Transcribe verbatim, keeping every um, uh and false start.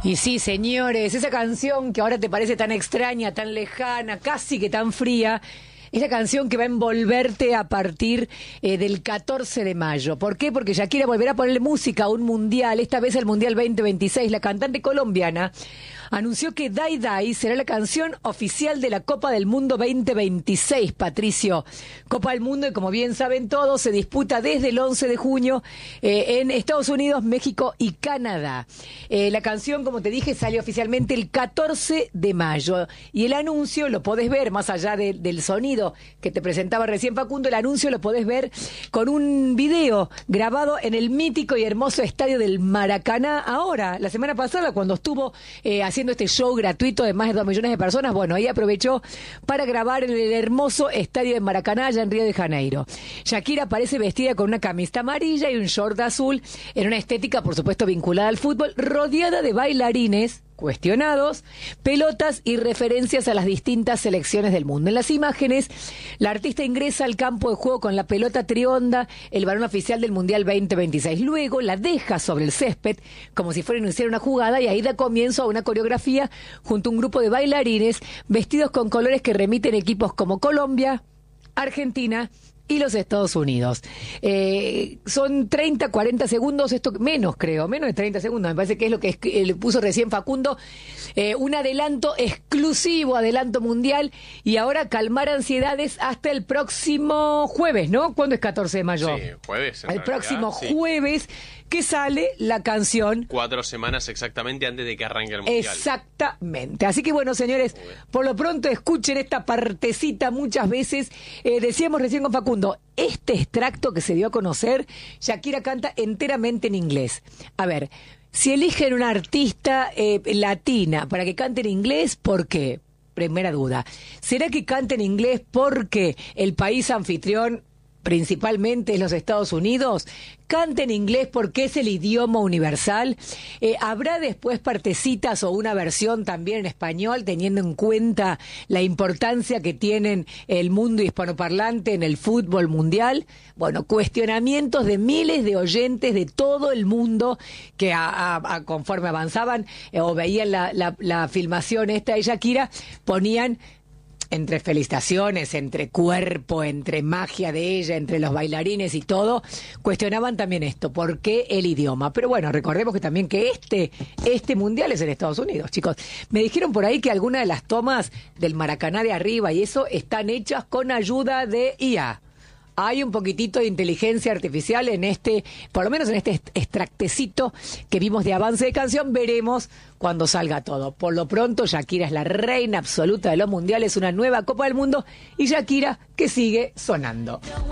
Y sí, señores, esa canción que ahora te parece tan extraña, tan lejana, casi que tan fría, es la canción que va a envolverte a partir eh, del catorce de mayo. ¿Por qué? Porque Shakira volverá a ponerle música a un mundial, esta vez el Mundial veinte veintiséis. La cantante colombiana anunció que Dai Dai será la canción oficial de la Copa del Mundo veinte veintiséis, Patricio. Copa del Mundo, y como bien saben todos, se disputa desde el once de junio eh, en Estados Unidos, México y Canadá. Eh, la canción, como te dije, sale oficialmente el catorce de mayo. Y el anuncio lo podés ver, más allá de, del sonido que te presentaba recién Facundo, el anuncio lo podés ver con un video grabado en el mítico y hermoso estadio del Maracaná. Ahora, la semana pasada, cuando estuvo eh, haciendo este show gratuito de más de dos millones de personas, bueno, ahí aprovechó para grabar en el hermoso estadio de Maracaná, allá en Río de Janeiro. Shakira aparece vestida con una camiseta amarilla y un short azul, en una estética, por supuesto, vinculada al fútbol, rodeada de bailarines cuestionados, pelotas y referencias a las distintas selecciones del mundo. En las imágenes, la artista ingresa al campo de juego con la pelota trionda, el balón oficial del Mundial veinte veintiséis. Luego la deja sobre el césped, como si fuera a iniciar una jugada, y ahí da comienzo a una coreografía junto a un grupo de bailarines vestidos con colores que remiten equipos como Colombia, Argentina y los Estados Unidos. Eh, son treinta, cuarenta segundos, esto menos creo, menos de treinta segundos, me parece que es lo que es, eh, le puso recién Facundo, eh, un adelanto exclusivo, adelanto mundial, y ahora calmar ansiedades hasta el próximo jueves, ¿no? ¿Cuándo es catorce de mayo? Sí, jueves. El realidad, próximo sí. jueves que sale la canción. Cuatro semanas exactamente antes de que arranque el mundial. Exactamente. Así que bueno, señores, por lo pronto escuchen esta partecita muchas veces. Eh, decíamos recién con Facundo, este extracto que se dio a conocer, Shakira canta enteramente en inglés. A ver, si eligen una artista eh, latina para que cante en inglés, ¿por qué? Primera duda. ¿Será que canta en inglés porque el país anfitrión principalmente es los Estados Unidos? Canta en inglés porque es el idioma universal. Eh, ¿Habrá después partecitas o una versión también en español, teniendo en cuenta la importancia que tienen el mundo hispanoparlante en el fútbol mundial? Bueno, cuestionamientos de miles de oyentes de todo el mundo que a, a, a, conforme avanzaban eh, o veían la, la, la filmación esta de Shakira, ponían entre felicitaciones, entre cuerpo, entre magia de ella, entre los bailarines y todo, cuestionaban también esto, ¿por qué el idioma? Pero bueno, recordemos que también que este, este mundial es en Estados Unidos, chicos. Me dijeron por ahí que algunas de las tomas del Maracaná de arriba y eso están hechas con ayuda de I A. Hay un poquitito de inteligencia artificial en este, por lo menos en este extractecito que vimos de avance de canción. Veremos cuando salga todo. Por lo pronto, Shakira es la reina absoluta de los mundiales, una nueva Copa del Mundo, y Shakira que sigue sonando.